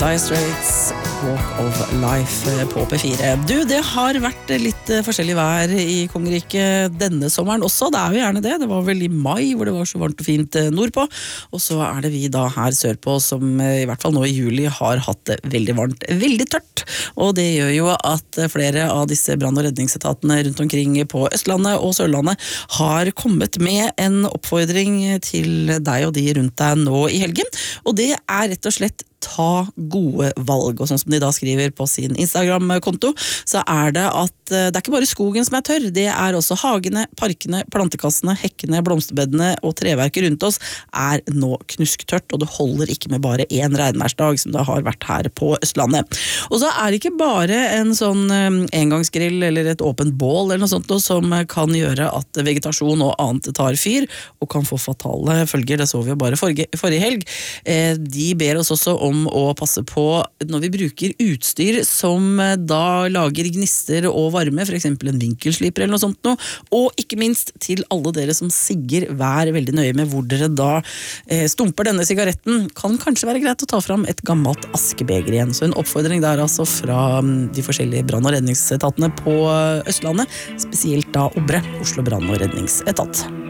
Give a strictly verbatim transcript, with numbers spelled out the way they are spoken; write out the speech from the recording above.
Dire Straits, Walk of Life på P fire. Du, det har vært litt forskjellig vær i kongeriket denne sommeren også. Det er jo gjerne det. Det var vel i mai hvor det var så varmt og fint nordpå. Og så er det vi da her sørpå som i hvert fall nå i juli har hatt det veldig varmt, veldig tørt. Og det gjør jo at flere av disse brann- og redningsetatene rundt omkring på Østlandet og Sørlandet har kommet med en oppfordring til deg og de rundt deg nå i helgen. Og det er rett og slett ta gode valg, og sånn som de da skriver på sin Instagram-konto, så er det at det er ikke bare skogen som er tørr, det er også hagene, parkene, plantekassene, hekkene, blomsterbedene og treverket rundt oss er nå knusktørt, og det holder ikke med bare en regnværsdag som det har vært her på Østlandet. Og så er det ikke bare en sånn engangsgrill eller et åpent bål eller noe sånt noe, som kan gjøre at vegetasjon og annet tar fyr, og kan få fatale følger. Det så vi jo bare forrige, forrige helg. De ber oss også om om å passe på når vi bruker utstyr som da lager gnister og varme, for eksempel en vinkelsliper eller noe sånt noe, og ikke minst til alle dere som sigger, vær veldig nøye med hvor dere da eh, stumper denne sigaretten. Kan kanskje være greit å ta fram et gammelt askebeger igjen. Så en oppfordring der altså fra de forskjellige brann- og redningsetatene på Østlandet, spesielt da Obre, Oslo brann- og redningsetat.